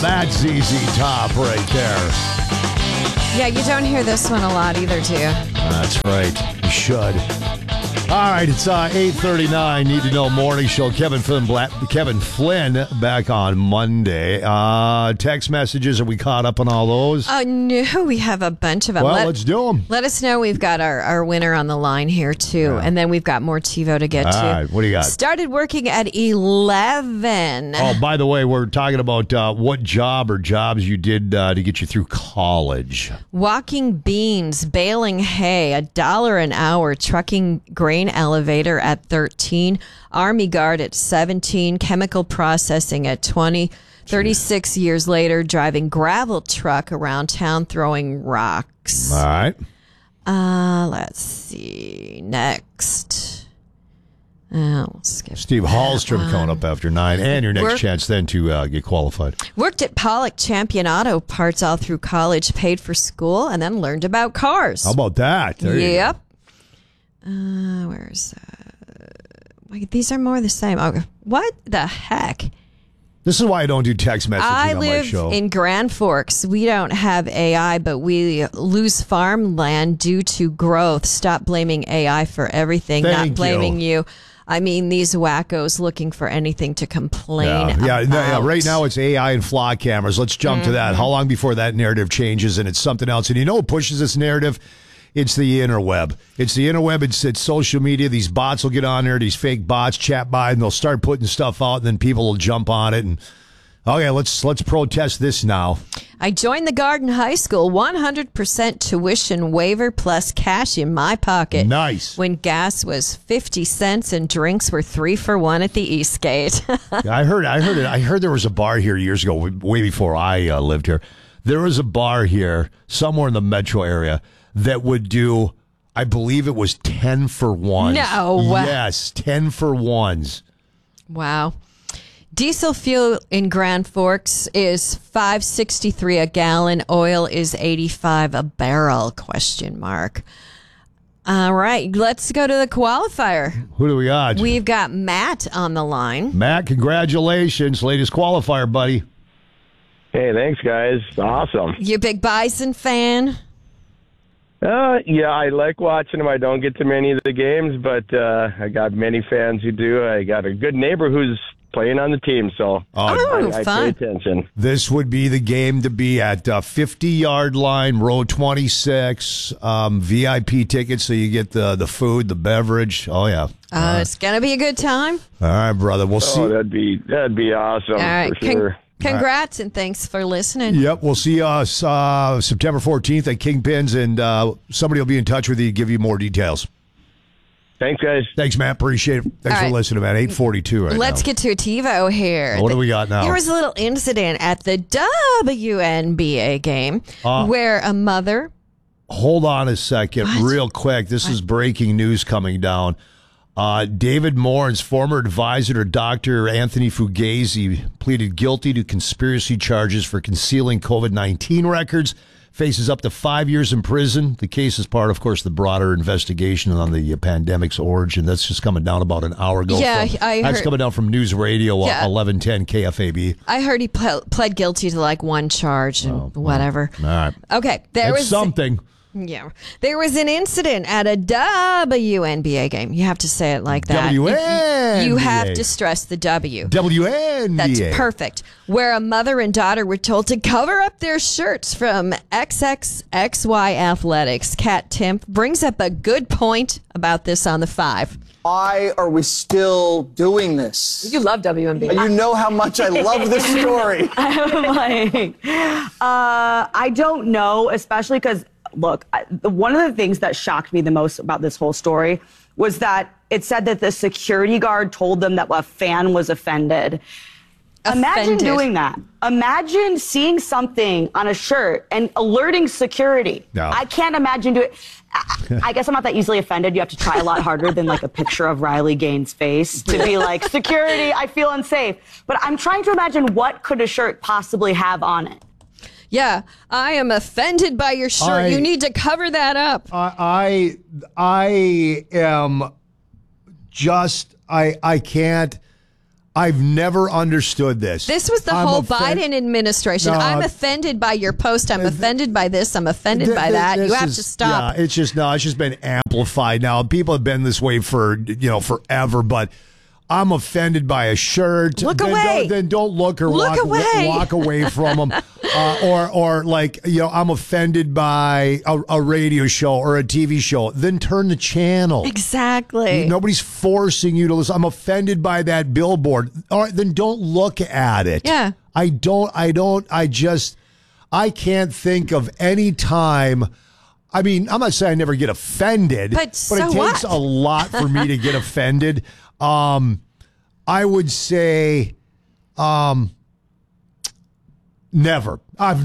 That's ZZ Top right there. Yeah, you don't hear this one a lot either, do you? That's right. You should. All right, it's 8:39. Need to Know Morning Show. Kevin Flynn back on Monday. Text messages. Are we caught up on all those? No, we have a bunch of them. Well, let's do them. Let us know. We've got our winner on the line here, too. And then we've got more TiVo to get to. All right, what do you got? Started working at 11. Oh, by the way, we're talking about what job or jobs you did to get you through college. Walking beans, baling hay, $1 an hour, trucking grain elevator at 13, Army Guard at 17, chemical processing at 20, 36 years later, driving gravel truck around town throwing rocks. All right. Let's see. Next. We'll skip Steve Hallstrom coming up after 9, and your next chance then to get qualified. Worked at Pollock Champion Auto Parts all through college, paid for school, and then learned about cars. How about that? There you go. Where's these are more the same. Okay. What the heck? This is why I don't do text messaging I on my live show. in Grand Forks. We don't have AI, but we lose farmland due to growth. Stop blaming AI for everything. Thank Not blaming you. you. I mean, these wackos looking for anything to complain Yeah, about. right now it's AI and flock cameras. Let's jump to that. How long before that narrative changes and it's something else? And you know what pushes this narrative? It's the interweb. It's the interweb. It's social media. These bots will get on there. These fake bots chat by, and they'll start putting stuff out, and then people will jump on it. And okay, let's protest this now. I joined the Garden High School, 100% tuition waiver plus cash in my pocket. Nice. When gas was 50 cents and drinks were 3 for $1 at the Eastgate. Yeah, I heard it. I heard there was a bar here years ago, way before I lived here. There was a bar here somewhere in the metro area that would do, I believe it was 10 for 1. No. Yes, 10 for 1s. Wow. Diesel fuel in Grand Forks is $5.63 a gallon. Oil is $85 a barrel, ? All right, let's go to the qualifier. Who do we got? We've got Matt on the line. Matt, congratulations. Latest qualifier, buddy. Hey, thanks, guys. Awesome. You a big Bison fan? Yeah, I like watching them. I don't get to many of the games, but I got many fans who do. I got a good neighbor who's playing on the team, so I pay attention. This would be the game to be at 50-yard line, row 26, VIP tickets, so you get the food, the beverage. Oh, yeah. It's going to be a good time. All right, brother. We'll see. That'd be awesome. All right. For sure. Congrats, and thanks for listening. Yep, we'll see us September 14th at Kingpins, and somebody will be in touch with you to give you more details. Thanks, guys. Thanks, Matt. Appreciate it. Thanks for listening, man. 8:42 right now. Let's get to a TiVo here. What do we got now? There was a little incident at the WNBA game where a mother... Hold on a second, real quick. This is breaking news coming down. David Morin's former advisor to Dr. Anthony Fugazi pleaded guilty to conspiracy charges for concealing COVID-19 records, faces up to 5 years in prison. The case is part, of course, the broader investigation on the pandemic's origin. That's just coming down about an hour ago. Yeah, that's coming down from News Radio 1110 KFAB. I heard he pled guilty to like one charge and whatever. All right. Okay, There was something. Yeah. There was an incident at a WNBA game. You have to say it like that. WNBA. You have to stress the W. WNBA. That's perfect. Where a mother and daughter were told to cover up their shirts from XXXY Athletics. Kat Timp brings up a good point about this on the 5. Why are we still doing this? You love WNBA. You know how much I love this story. I don't know, especially because, look, one of the things that shocked me the most about this whole story was that it said that the security guard told them that a fan was offended. Imagine doing that. Imagine seeing something on a shirt and alerting security. No. I can't imagine doing it. I guess I'm not that easily offended. You have to try a lot harder than like a picture of Riley Gaines' face to be like, security, I feel unsafe. But I'm trying to imagine what could a shirt possibly have on it. Yeah, I am offended by your shirt. You need to cover that up. I am just, I can't. I've never understood this. This was the whole Biden administration. I'm offended by your post. I'm offended by this. I'm offended by that. You have to stop. Yeah, it's just been amplified now. People have been this way for forever, but I'm offended by a shirt. Look away. Then don't look or walk away from them. Or I'm offended by a radio show or a TV show. Then turn the channel. Exactly. Nobody's forcing you to listen. I'm offended by that billboard. All right, then don't look at it. Yeah. I can't think of any time. I mean, I'm not saying I never get offended, but it takes a lot for me to get offended. I would say, never. I've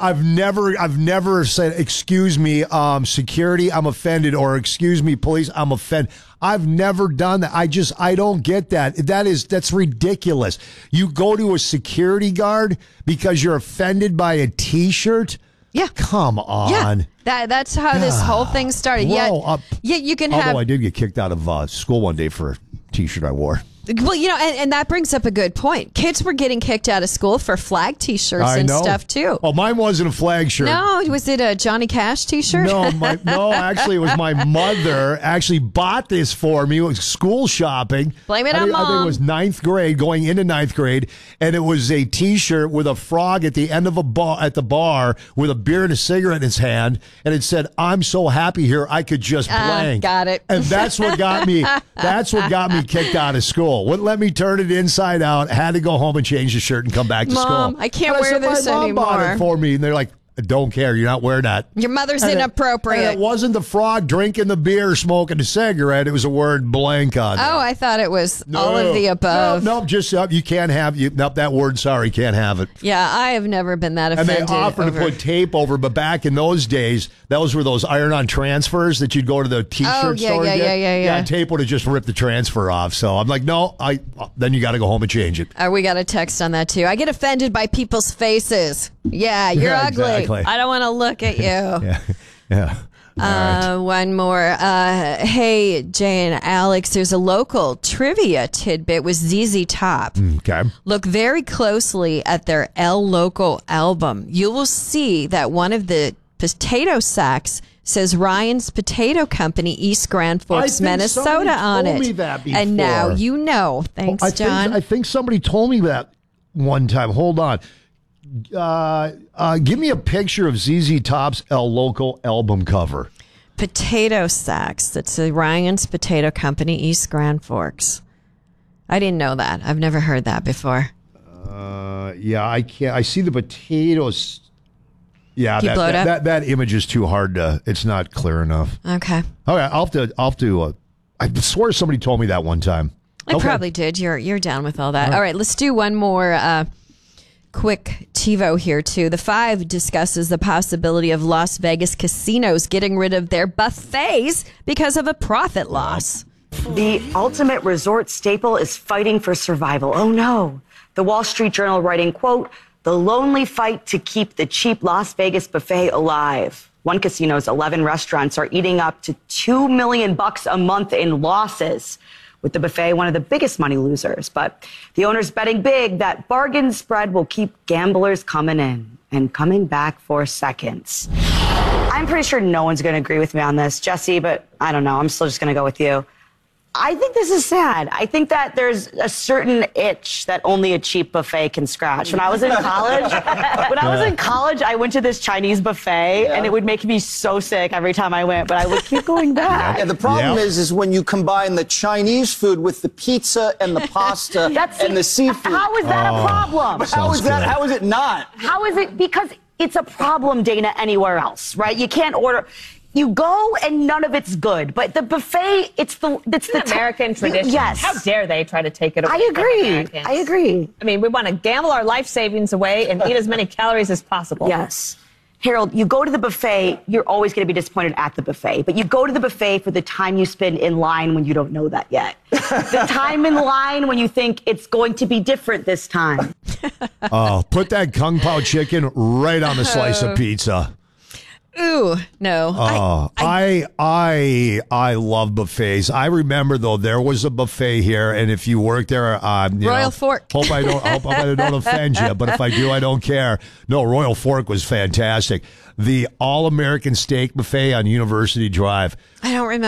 never said, excuse me, security, I'm offended, or excuse me, police, I'm offended. I've never done that. I don't get that. That's ridiculous. You go to a security guard because you're offended by a T-shirt? Yeah. Come on. Yeah. That's how this whole thing started. Yeah, you can have. Although I did get kicked out of school one day for a T-shirt I wore. Well, and that brings up a good point. Kids were getting kicked out of school for flag T-shirts and stuff too. Oh, mine wasn't a flag shirt. No, was it a Johnny Cash T-shirt? No, actually, it was my mother actually bought this for me. It was school shopping. Blame it on Mom. I think it was ninth grade, going into ninth grade, and it was a T-shirt with a frog at the end of at the bar with a beer and a cigarette in his hand, and it said, "I'm so happy here, I could just blank." Got it. And that's what got me. That's what got me kicked out of school. Wouldn't let me turn it inside out. Had to go home and change the shirt and come back to school. Mom, I can't wear this anymore. My mom bought it for me, and they're like, "I don't care. You're not wearing that." Your mother's inappropriate. And it wasn't the frog drinking the beer, smoking the cigarette. It was a word blank on it. Oh, I thought it was all of the above. No, just you can't have that word. Sorry, can't have it. Yeah, I have never been that offended. And they offered to put tape over, but back in those days, those were those iron-on transfers that you'd go to the T-shirt store and get. Yeah. Tape would have just ripped the transfer off. So I'm like, no, then you got to go home and change it. We got a text on that too. I get offended by people's faces. Yeah, you're ugly. Exactly. I don't want to look at you. Yeah. Right. One more. Hey, Jay and Alex, there's a local trivia tidbit with ZZ Top. Okay. Look very closely at their El Loco album. You will see that one of the potato sacks says Ryan's Potato Company, East Grand Forks, Minnesota on it. Told me that before. And now you know. Thanks, John. I think somebody told me that one time. Hold on. Give me a picture of ZZ Top's El Loco album cover. Potato sacks. That's Ryan's Potato Company, East Grand Forks. I didn't know that. I've never heard that before. Yeah, I can't. I see the potatoes. Yeah, that image is too hard to. It's not clear enough. Okay. I'll have to. I swear somebody told me that one time. I probably did. You're down with all that. All right, let's do one more quick TiVo here too. The 5 discusses the possibility of Las Vegas casinos getting rid of their buffets because of a profit loss. The ultimate resort staple is fighting for survival. Oh no. The Wall Street Journal writing, quote, "The lonely fight to keep the cheap Las Vegas buffet alive." One casino's 11 restaurants are eating up to $2 million a month in losses, with the buffet one of the biggest money losers. But the owner's betting big that bargain spread will keep gamblers coming in and coming back for seconds. I'm pretty sure no one's going to agree with me on this, Jesse, but I don't know. I'm still just going to go with you. I think this is sad. I think that there's a certain itch that only a cheap buffet can scratch. When I was in college, I went to this Chinese buffet, and it would make me so sick every time I went, but I would keep going back. Yeah, the problem is when you combine the Chinese food with the pizza and the pasta and the seafood. How is that a problem? How is that? How is it not? How is it? Because it's a problem, Dana, anywhere else, right? You can't order. You go and none of it's good, but the buffet, it's the American tradition. Yes. How dare they try to take it away? I agree. I mean, we want to gamble our life savings away and eat as many calories as possible. Yes. Harold, you go to the buffet, you're always going to be disappointed at the buffet, but you go to the buffet for the time you spend in line when you don't know that yet. The time in line when you think it's going to be different this time. Oh, put that Kung Pao chicken right on the slice of pizza. Ooh, no. I love buffets. I remember though there was a buffet here, and if you work there, Royal Fork. Hope I don't offend you, but if I do, I don't care. No, Royal Fork was fantastic. The All American Steak Buffet on University Drive. I don't remember.